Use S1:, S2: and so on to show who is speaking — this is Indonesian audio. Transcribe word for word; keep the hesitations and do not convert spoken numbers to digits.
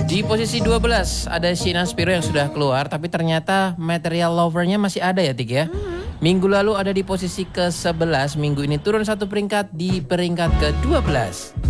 S1: Di posisi dua belas ada Sheena Spiro yang sudah keluar, tapi ternyata Material Lover-nya masih ada ya Tik ya. Mm-hmm. Minggu lalu ada di posisi ke sebelas, minggu ini turun satu peringkat di peringkat ke dua belas.